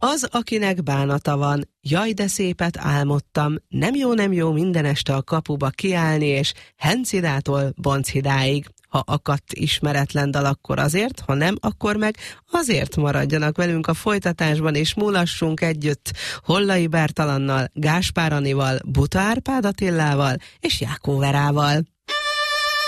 Az, akinek bánata van, jaj, de szépet álmodtam, nem jó minden este a kapuba kiállni, és Hencidától Bonchidáig. Ha akadt ismeretlen dal, akkor azért, ha nem, akkor meg azért maradjanak velünk a folytatásban, és mulassunk együtt Hollai Bertalannal, Gáspár Annival, Buta Árpád Attilával és Jákó Verával.